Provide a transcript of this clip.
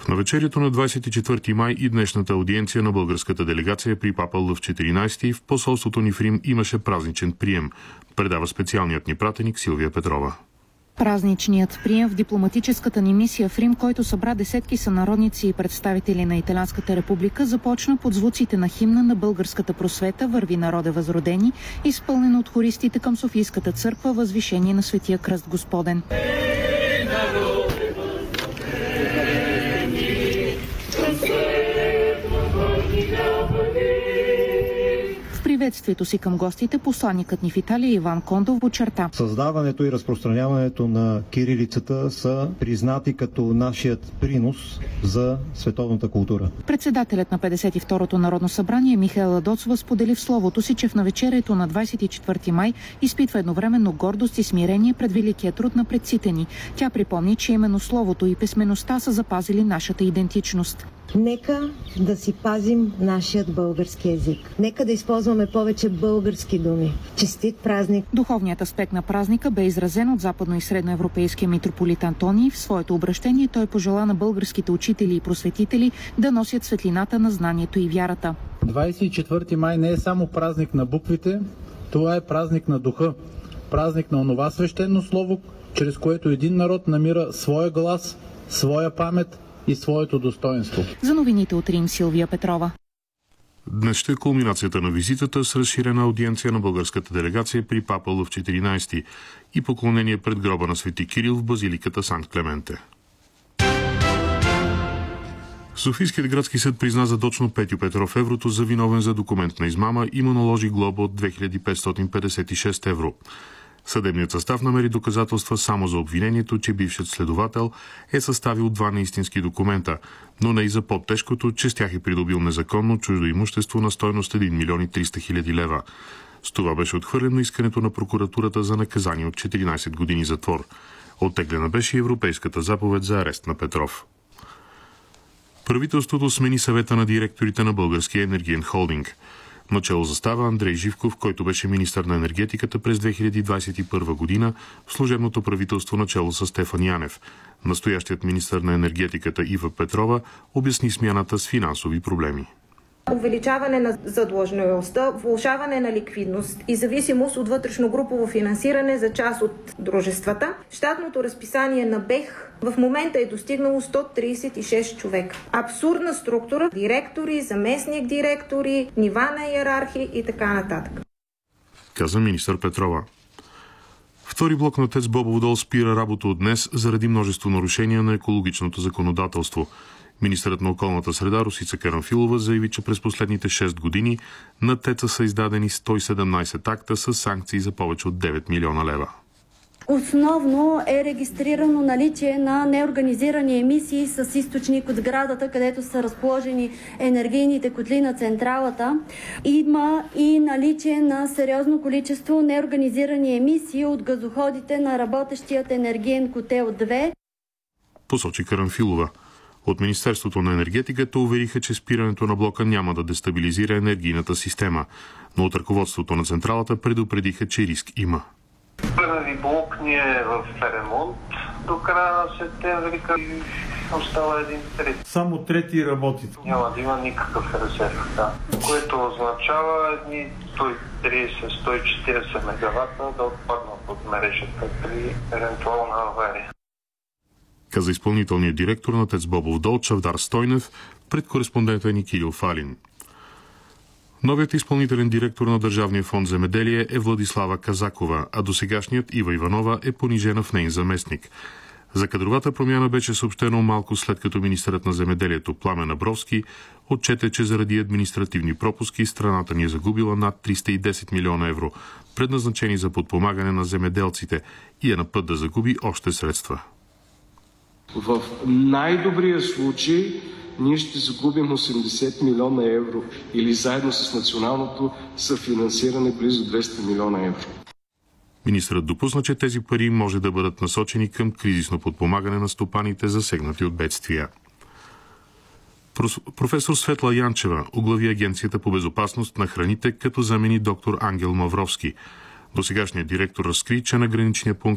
В навечерието на 24 май и днешната аудиенция на българската делегация при папа Лъв 14 в посолството ни в Рим имаше празничен прием, предава специалният ни пратеник Силвия Петрова. Празничният прием в дипломатическата ни мисия в Рим, който събра десетки сънародници и представители на Италианската република, започна под звуците на химна на българската просвета "Върви, народе възродени", изпълнено от хористите към Софийската църква "Възвишение на Светия кръст Господен". В приветствието си към гостите посланикът ни в Италия Иван Кондов подчерта: създаването и разпространяването на кирилицата са признати като нашият принос за световната култура. Председателят на 52-то Народно събрание Михаела Доцова сподели в словото си, че в навечерието на 24 май изпитва едновременно гордост и смирение пред великия труд на предците ни. Тя припомни, че именно словото и писмеността са запазили нашата идентичност. Нека да си пазим нашият български език. Нека да използваме повече български думи. Честит празник! Духовният аспект на празника бе изразен от западно- и средноевропейския митрополит Антоний. В своето обращение той пожела на българските учители и просветители да носят светлината на знанието и вярата. 24 май не е само празник на буквите, това е празник на духа. Празник на онова свещено слово, чрез което един народ намира своя глас, своя памет и своето достоинство. За новините от Рим, Силвия Петрова. Днес ще е кулминацията на визитата с разширена аудиенция на българската делегация при папа Лъв 14 и поклонение пред гроба на Свети Кирил в базиликата Санкт Клементе. Софийският градски съд призна задочно Петю Петров Еврото за виновен за документна измама и му наложи глоба от 2556 евро. Съдебният състав намери доказателства само за обвинението, че бившият следовател е съставил 2 неистински документа, но не и за по-тежкото, че с тях е придобил незаконно чуждо имущество на стойност 1 милион 300 хиляди лева. С това беше отхвърлено искането на прокуратурата за наказание от 14 години затвор. Оттеглена беше и европейската заповед за арест на Петров. Правителството смени съвета на директорите на Българския енергиен холдинг. Начело застава Андрей Живков, който беше министър на енергетиката през 2021 година в служебното правителство начело с Стефан Янев. Настоящият министър на енергетиката Ива Петрова обясни смяната с финансови проблеми. Увеличаване на задлъжнялостта, влошаване на ликвидност и зависимост от вътрешногрупово финансиране за част от дружествата. Щатното разписание на БЕХ в момента е достигнало 136 човека. Абсурдна структура, директори, заместник директори, нива на иерархия и така нататък. Каза министър Петрова. Втори блок на ТЕЦ Бобов дол спира работа от днес заради множество нарушения на екологичното законодателство. Министърът на околната среда Росица Карамфилова заяви, че през последните 6 години на ТЕЦ-а са издадени 117 акта с санкции за повече от 9 милиона лева. Основно е регистрирано наличие на неорганизирани емисии с източник от сградата, където са разположени енергийните котли на централата. Има и наличие на сериозно количество неорганизирани емисии от газоходите на работещият енергиен котел 2. Посочи Карамфилова. От Министерството на енергетиката увериха, че спирането на блока няма да дестабилизира енергийната система, но от ръководството на централата предупредиха, че риск има. Първи блок ни е в ремонт до края на септември и остава един трети. Само трети работи. Няма да има никакъв резерв, да. Което означава едни 130-140 мегавата да отпаднат от мрежата при евентуална авария. Каза изпълнителният директор на ТЕЦ Бобов дол Чавдар Стойнев пред кореспондента ни Кирил Фалин. Новият изпълнителен директор на Държавния фонд земеделие е Владислава Казакова, а досегашният Ива Иванова е понижена в нейн заместник. За кадровата промяна беше съобщено малко след като министърът на земеделието Пламен Абровски отчете, че заради административни пропуски страната ни е загубила над 310 милиона евро, предназначени за подпомагане на земеделците, и е на път да загуби още средства. В най-добрия случай ние ще загубим 80 милиона евро или заедно с националното съфинансиране близо 200 милиона евро. Министърът допусна, че тези пари може да бъдат насочени към кризисно подпомагане на стопаните, засегнати от бедствия. Професор Светла Янчева оглави Агенцията по безопасност на храните, като замени доктор Ангел Мавровски. Досегашният директор разкри, че на граничния пункт